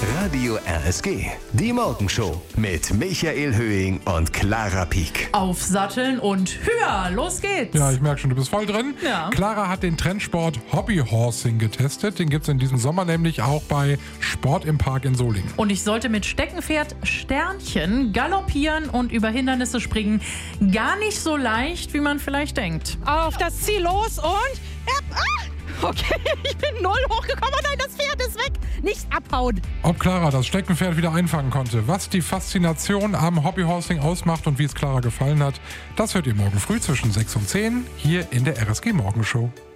Radio RSG, die Morgenshow mit Michael Höhing und Clara Pieck. Aufsatteln und höher, los geht's. Ja, ich merke schon, du bist voll drin. Ja. Clara hat den Trendsport Hobbyhorsing getestet. Den gibt es in diesem Sommer nämlich auch bei Sport im Park in Solingen. Und ich sollte mit Steckenpferd Sternchen galoppieren und über Hindernisse springen. Gar nicht so leicht, wie man vielleicht denkt. Auf das Ziel los und... Okay, ich bin 0 hochgekommen. Oh nein, das Pferd ist weg. Nicht abhauen. Ob Clara das Steckenpferd wieder einfangen konnte, was die Faszination am Hobbyhorsing ausmacht und wie es Clara gefallen hat, das hört ihr morgen früh zwischen 6 und 10 hier in der RSG Morgenshow.